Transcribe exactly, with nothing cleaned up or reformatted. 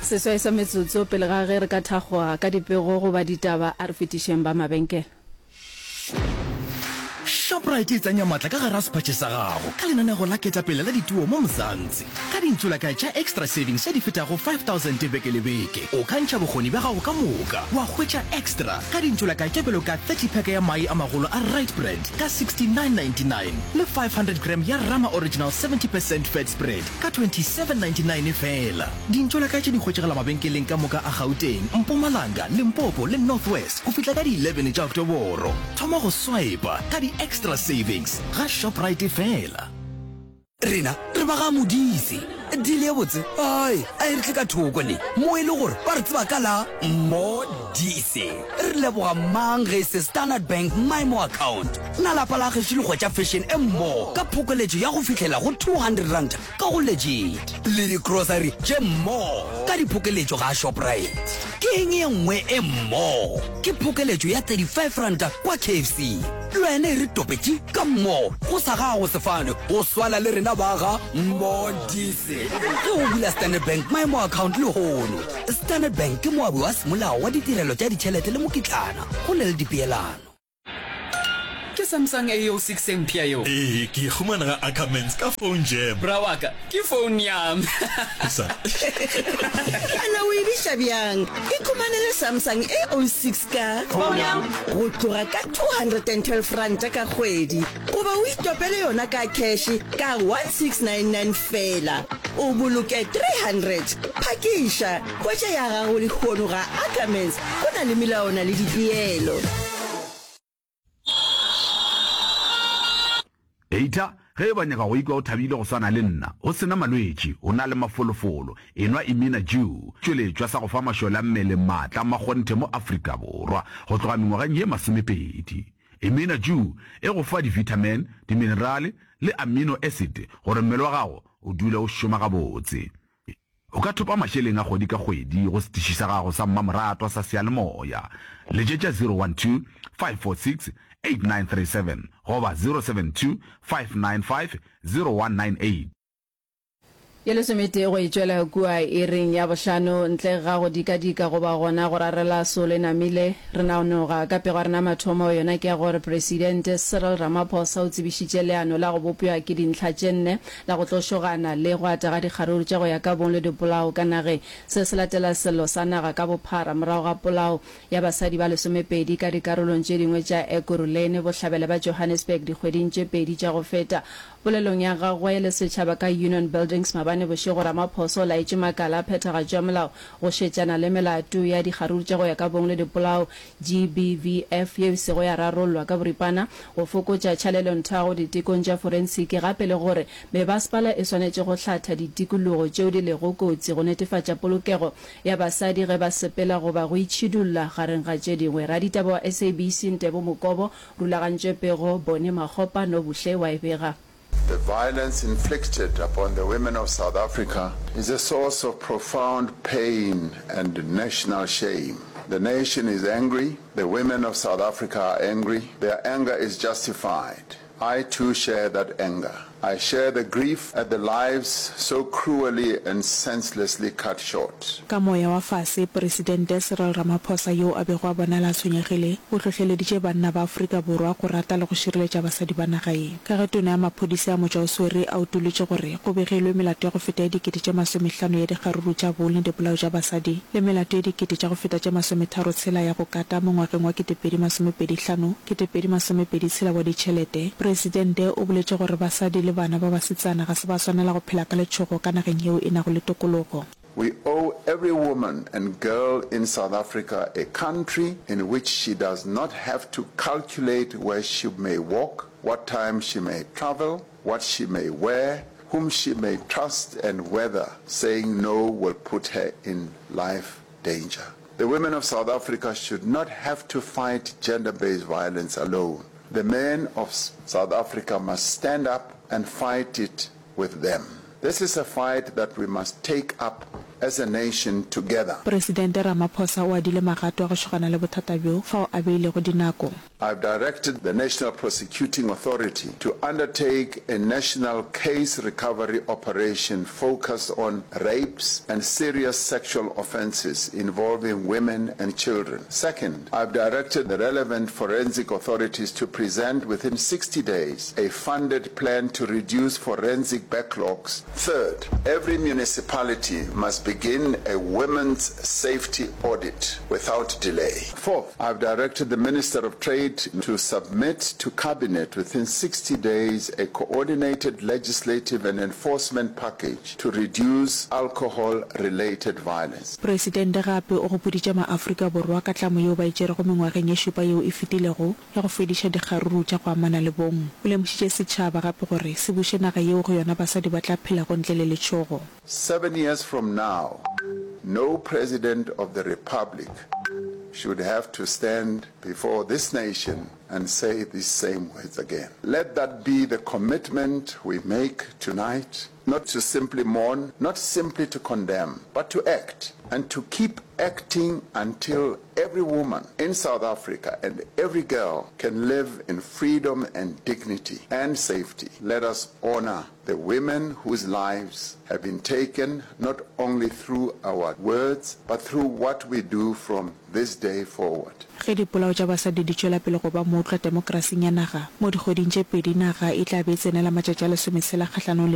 Se so sa metsotso pele ga ge re ka thagwa ka dipego go ba ditaba a re fetisheng ba mabenkele. Shoprite e tsanya matla ka gara sepatše sa gago ka lenaneo la ketapele la dituo mo Mzansi ka dintšhola tša extra savings ya di fetago five thousand beke le beke o ka ntšha bokgoni ba gago ka moka wa hwetša extra ka dintšhola tša belo ka thirty pack ya mai a magolo a right bread ka sixty-nine ninety-nine le five hundred gram ya Rama original seventy percent fat spread ka twenty-seven ninety-nine fela. Dintšhola tša di hwetšegela mabenkeleng ka moka a Gauteng, Mpumalanga, Limpopo le Northwest go fitla ka di eleven tša Oktoboro. Thoma go swipe ka di extra savings ga Shoprite fela. Rena re ba ga modisi dile botse ai a re tle ka thoko le mo ile gore ba re tseba ka la modisi re leboga mang ge se Standard Bank my mo account na la pala ge shilo go tša fashion e mo ka phokoletšo ya go fihlela go two hundred rand ka go legit le di grocery je mo ka di phokoletšo ga Shoprite ke eng ye nngwe e mo ke phokoletšo ya thirty-five rand kwa K F C lwene re topetše ka mo go sa ga go sefane o swala le rena ba ga modisi ke o bula Standard Bank my mo account le hono. Standard Bank ke moabi wa semolao wa ditirelo tša ditšhelete le mokitlana go le le dipeelano. Ke Samsung A O six M P I O Eh ke khumana ga Ackermans ka phone jam bra wa ka ke phone yam ana o ibisha byang ke kumanele Samsung A O six ka phone yam go tloga ka two hundred twelve rand ka kgwedi go ba o itopele yona ka cash ka one six nine nine fela o boloke three hundred phakisha go tša ya gago le khono ga Ackermans go na le melaona le dipeelo. Eita ge ba nyaka go ikwa o thabile go swana le nna o sena malwetši o na le mafolofolo enwa Imina Jew tšweletšwa sa go fa mašola mmele maatla magonthe mo Afrika Borwa go tloga mengwageng ye masomepedi. Imina Jew e go fa di-vitamin di-minerale le amino acid gore mmele wa gago o dule o šoma gabotse. O ka thopa mašeleng a kgwedi ka kgwedi go setiši sa gago sa mmamoratwa sa seyalemoya letšetša zero one two five four six eight nine three seven goba zero seven two five nine five zero one nine eight. Yelo semete go itšwela kua e reng ya bošano ntle ga go dika-dika go ba gona go rarela sole namile re naonoga ka pego rena mathomo yona ke ya gore Presidente Cyril Ramaphosa o tsebišitše leano la go bopiwa ke dintlha tše nne la go tlošogana le go ata ga dikgaruru tša go ya ka bong le dipolao ka nageng se se latela selo sa naga ka bophara morago ga polao ya basadi ba lesomepedi ka dikarolong tše dingwe tša Ekurhuleni bohlabela ba Johannesburg dikgweding tše pedi tša go feta polelong ya gagwe le setšhaba ka Union Buildings mabane bošego Ramaphosa la itše makala a phethagatšo ya molao go šetšana le melato ya dikgaruru tša go ya ka bong le dipolao G B V F yeo sego ya rarollwa ka boripana go fokotša tšhalelontago ditekong tša forensic gape le gore mebasepala e swanetše go hlatha ditikologo tšeo di lego kotsi go netefatša polokego ya basadi ge ba sepela goba go itšhidulla gareng ga tše dingwe ra ditaba wa S A B C Ntebo Mokobo rulagantše pego bone Makgopa no buhle wa e bega. The violence inflicted upon the women of South Africa is a source of profound pain and national shame. The nation is angry. The women of South Africa are angry. Their anger is justified. I too share that anger. I share the grief at the lives so cruelly and senselessly cut short. Ka moya wa fase Presidente Cyril Ramaphosa yo a bego a bonala tshwenyegile o tlhotlheleditše banna ba Afrika Borwa go rata le go šireletša basadi ba nagaeng ka ge tona ya maphodisa ya Motšwaoswere a utuletše gore go begelwe melato ya go feta ya dikete tša masomehlano ya dikgaruru tša bong le dipolao tša basadi le melato ya dikete tša go feta tša masometharo tshela ya go kata mo ngwageng wa ketepedi masomepedi hlano ketepedi masomepedi tshela wa ditšhelete. Presidente o boletše gore basadi le bana ba basetsana ga se ba swanela go phela ka letšhogo ka nageng yeo e nago le tokologo. We owe every woman and girl in South Africa a country in which she does not have to calculate where she may walk, what time she may travel, what she may wear, whom she may trust, and whether saying no will put her in life danger. The women of South Africa should not have to fight gender-based violence alone. The men of South Africa must stand up and fight it with them. This is a fight that we must take up as a nation together. Presidente Ramaphosa o adile magato a go shogana le bothata bjo fa o abeile go dinako. I've directed the National Prosecuting Authority to undertake a national case recovery operation focused on rapes and serious sexual offenses involving women and children. Second, I've directed the relevant forensic authorities to present within sixty days a funded plan to reduce forensic backlogs. Third, every municipality must begin a women's safety audit without delay. Fourth, I've directed the Minister of Trade to submit to Cabinet within sixty days a coordinated legislative and enforcement package to reduce alcohol-related violence. Presidente gape o go puditša maAforika Borwa ka tlamo yo ba itšerego mengwageng ye šupa yeo e fetilego ya go fediša dikgaruru tša go amana le bong. O lemošitše setšhaba gape gore se buše naga yeo go yona basadi ba tla phela go ntle le letšhogo. Seven years from now, no president of the Republic should have to stand before this nation and say these same words again. Let that be the commitment we make tonight, not to simply mourn, not simply to condemn, but to act, and to keep acting until every woman in South Africa and every girl can live in freedom and dignity and safety. Let us honor the women whose lives have been taken not only through our words, but through what we do from this day forward. Ge dipolao tša basadi di tšwela pele go ba motlwa demokrasing ya naga mo dikgweding tše pedi naga e tla be tsenela matšatši a lesomesela kgahlano